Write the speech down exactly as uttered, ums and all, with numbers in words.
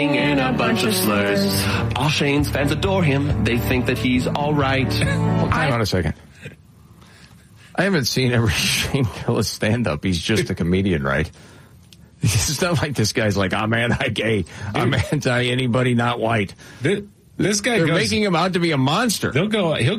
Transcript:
and a bunch of slurs. All Shane's fans adore him. They think that he's all right. Well, hang on a second. I haven't seen every Shane Gillis stand-up. He's just a comedian, right? It's not like this guy's like, I'm anti-gay. I'm anti-anybody not white. This, this guy They're goes, making him out to be a monster. They'll go, he'll